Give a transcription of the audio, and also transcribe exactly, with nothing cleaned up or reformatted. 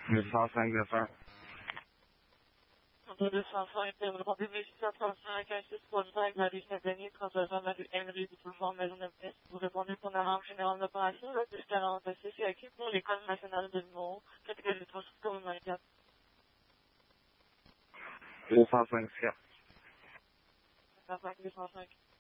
deux cent cinq de fin. deux cent cinq, développement public six cent trente-cinq, un six trois cinq, la rue Saint-Denis, trente-deux ans, la rue Henry, du boulevard Maisonneuve-Est. Vous répondez pour la rampe générale d'opération, le plus quarante-six, et acquis pour l'École nationale de l'humour, catégorie trois, sous vingt-quatre. deux cent cinq, deux cent cinq, deux cent cinq.